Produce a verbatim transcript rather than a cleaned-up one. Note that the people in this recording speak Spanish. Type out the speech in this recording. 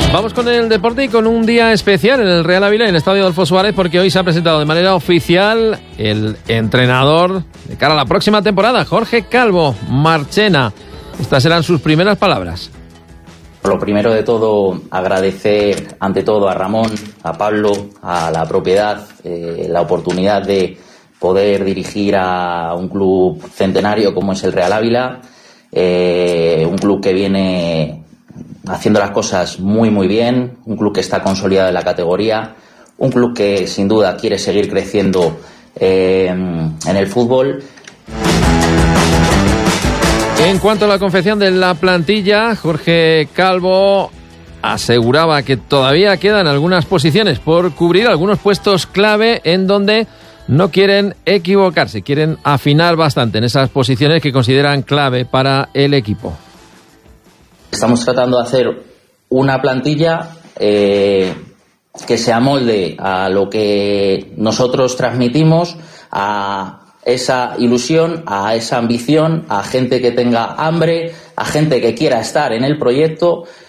Vamos con el deporte y con un día especial en el Real Ávila, en el Estadio Adolfo Suárez, porque hoy se ha presentado de manera oficial el entrenador de cara a la próxima temporada, Jorge Calvo Marchena. Estas serán sus primeras palabras. Lo primero de todo, agradecer ante todo a Ramón, a Pablo, a la propiedad, eh, la oportunidad de poder dirigir a un club centenario como es el Real Ávila, eh, un club que viene haciendo las cosas muy muy bien, un club que está consolidado en la categoría, un club que sin duda quiere seguir creciendo eh, en el fútbol. En cuanto a la confección de la plantilla, Jorge Calvo aseguraba que todavía quedan algunas posiciones por cubrir, algunos puestos clave en donde no quieren equivocarse, quieren afinar bastante en esas posiciones que consideran clave para el equipo. Estamos tratando de hacer una plantilla eh, que se amolde a lo que nosotros transmitimos, a esa ilusión, a esa ambición, a gente que tenga hambre, a gente que quiera estar en el proyecto